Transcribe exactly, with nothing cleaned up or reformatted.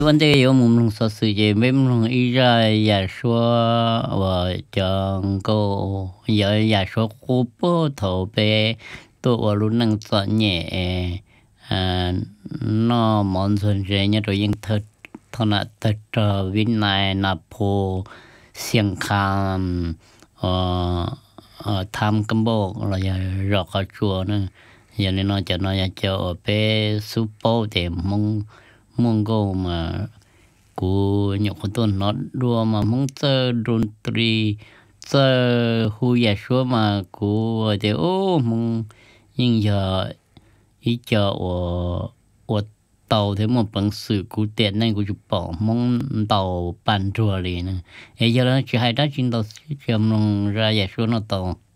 vấn đề有我们说世界没我们依然也说我讲过也也说湖泊头呗，都我路能做nhẹ à nó món xuân rể nhá rồi nhưng thật thật là thật trở vin này là po xiang kham ờ ờ tham cam bộ là giờ rọc ở chùa nữa giờ nên nó cho nó cho ở bé super để mong mong go mà cú nhục con tuần nó đua mà mong chơi đồn tri chơi hu ya số mà cú thì ô mong nhưng giờ ý chờ ở ở tàu thế một bằng sự cú tiền này cú chụp bỏ mong tàu bàn chùa liền nè ấy giờ nó chỉ hai đó trên tàu chậm lòng ra ya số nó tàu